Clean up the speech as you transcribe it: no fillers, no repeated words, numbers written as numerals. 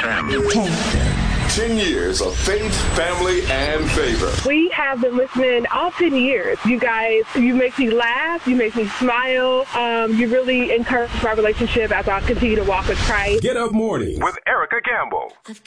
10 years of faith, family, and favor. We have been listening all 10 years. You guys, you make me laugh. You make me smile. You really encourage my relationship as I continue to walk with Christ. Get Up Morning with Erica Campbell.